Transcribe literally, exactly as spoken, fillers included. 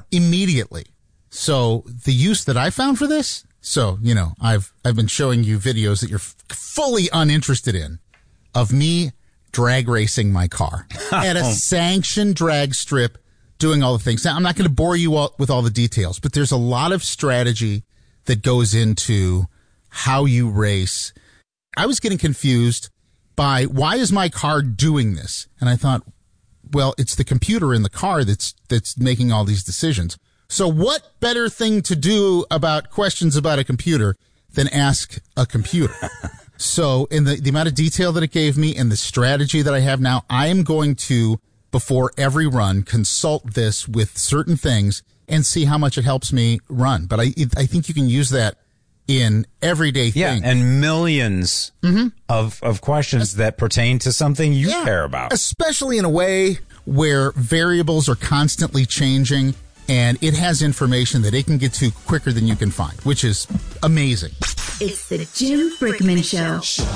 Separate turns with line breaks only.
immediately. So the use that I found for this, so, you know, I've I've been showing you videos that you're f- fully uninterested in of me drag racing my car at a sanctioned drag strip, doing all the things. Now, I'm not going to bore you all with all the details, but there's a lot of strategy that goes into how you race. I was getting confused by why is my car doing this? And I thought, well, it's the computer in the car that's that's making all these decisions. So what better thing to do about questions about a computer than ask a computer? So in the, the amount of detail that it gave me and the strategy that I have now, I am going to, before every run, consult this with certain things and see how much it helps me run. But I I think you can use that in everyday
yeah,
things.
And millions mm-hmm. of, of questions that pertain to something you
yeah,
care about.
Especially in a way where variables are constantly changing and it has information that it can get to quicker than you can find, which is amazing.
It's the Jim Brickman Show.